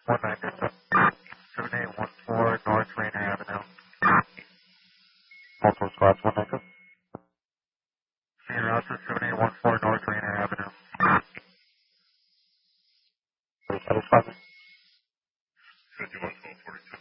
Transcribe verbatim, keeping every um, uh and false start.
one nine seven eight one four North Rainer Avenue. Multiple squads, one nine seven. Senior Route seven eight one four North Rainer Avenue. Satisfied.